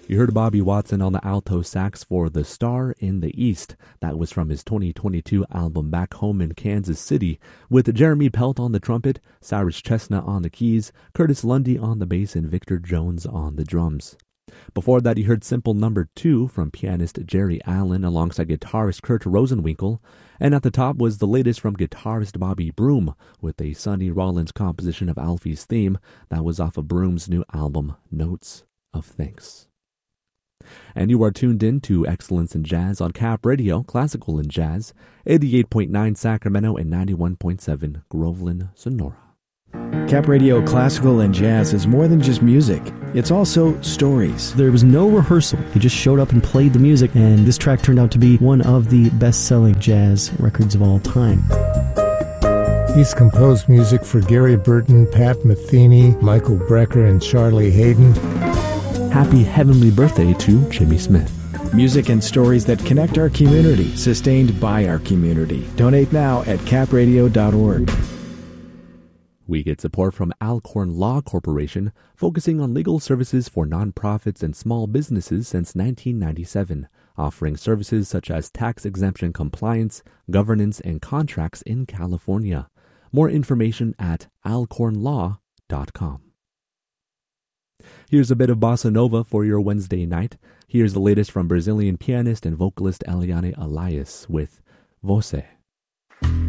You heard Bobby Watson on the alto sax for The Star in the East. That was from his 2022 album Back Home in Kansas City, with Jeremy Pelt on the trumpet, Cyrus Chestnut on the keys, Curtis Lundy on the bass, and Victor Jones on the drums. Before that, you heard Simple Number 2 from pianist Jerry Allen alongside guitarist Kurt Rosenwinkel. And at the top was the latest from guitarist Bobby Broom with a Sonny Rollins composition of Alfie's theme that was off of Broom's new album, Notes of Thanks. And you are tuned in to Excellence in Jazz on Cap Radio, Classical and Jazz, 88.9 Sacramento and 91.7 Groveland, Sonora. Cap Radio Classical and Jazz is more than just music. It's also stories. There was no rehearsal. He just showed up and played the music, and this track turned out to be one of the best-selling jazz records of all time. He's composed music for Gary Burton, Pat Metheny, Michael Brecker, and Charlie Hayden. Happy heavenly birthday to Jimmy Smith. Music and stories that connect our community, sustained by our community. Donate now at capradio.org. We get support from Alcorn Law Corporation, focusing on legal services for nonprofits and small businesses since 1997, offering services such as tax exemption compliance, governance, and contracts in California. More information at alcornlaw.com. Here's a bit of bossa nova for your Wednesday night. Here's the latest from Brazilian pianist and vocalist Eliane Elias with Você.